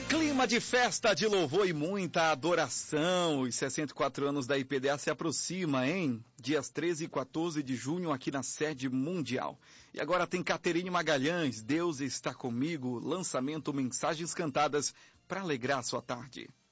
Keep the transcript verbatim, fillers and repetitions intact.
Clima de festa, de louvor e muita adoração. Os sessenta e quatro anos da I P D A se aproxima, hein? Dias treze e quatorze de junho aqui na sede mundial. E agora tem Caterine Magalhães, Deus está comigo, lançamento Mensagens Cantadas para alegrar a sua tarde.